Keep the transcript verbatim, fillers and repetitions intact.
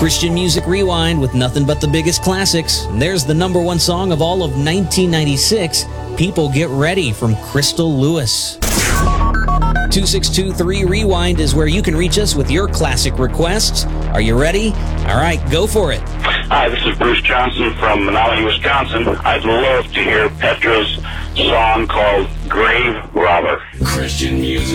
Christian Music Rewind with nothing but the biggest classics. And there's the number one song of all of nineteen ninety-six, People Get Ready from Crystal Lewis. two six two three Rewind is where you can reach us with your classic requests. Are you ready? All right, go for it. Hi, this is Bruce Johnson from Menominee, Wisconsin. I'd love to hear Petra's song called Grave Robber. Christian music.